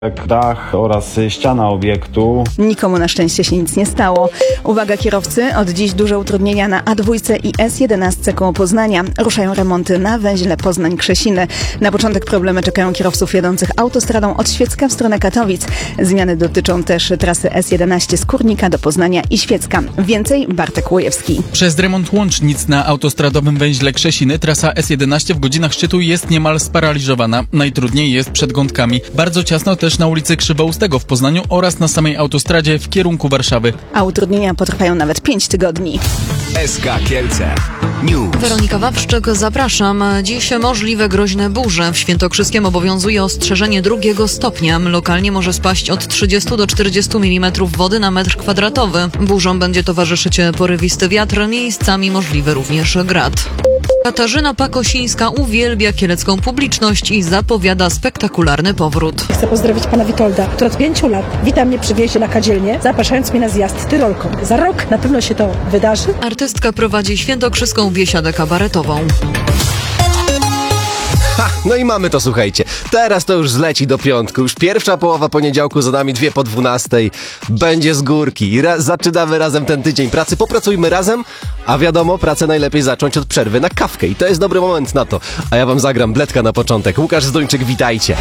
Dach oraz ściana obiektu. Nikomu na szczęście się nic nie stało. Uwaga kierowcy, od dziś duże utrudnienia na A2 i S11 koło Poznania. Ruszają remonty na węźle Poznań-Krzesiny. Na początek problemy czekają kierowców jadących autostradą od Świecka w stronę Katowic. Zmiany dotyczą też trasy S11 z Kurnika do Poznania i Świecka. Więcej Bartek Łojewski. Przez remont łącznic na autostradowym węźle Krzesiny trasa S11 w godzinach szczytu jest niemal sparaliżowana. Najtrudniej jest przed Gądkami. Bardzo ciasno też na ulicy Krzywoustego w Poznaniu oraz na samej autostradzie w kierunku Warszawy. A utrudnienia potrwają nawet 5 tygodni. SK Kielce News. Weronika Wawrzyk, zapraszam. Dziś możliwe groźne burze. W Świętokrzyskiem obowiązuje ostrzeżenie 2 stopnia. Lokalnie może spaść od 30 do 40 mm wody na metr kwadratowy. Burzom będzie towarzyszyć porywisty wiatr, miejscami możliwy również grad. Katarzyna Pakosińska uwielbia kielecką publiczność i zapowiada spektakularny powrót. Chcę pozdrowić pana Witolda, który od 5 lat wita mnie przy wjeździe na Kadzielnię, zapraszając mnie na zjazd tyrolką. Za rok na pewno się to wydarzy. Artystka prowadzi świętokrzyską biesiadę kabaretową. No i mamy to, słuchajcie. Teraz to już zleci do piątku. Już pierwsza połowa poniedziałku za nami, 2 po 12. Będzie z górki. Zaczynamy razem ten tydzień pracy. Popracujmy razem, a wiadomo, pracę najlepiej zacząć od przerwy na kawkę. I to jest dobry moment na to. A ja wam zagram bledka na początek. Łukasz Zdończyk, witajcie.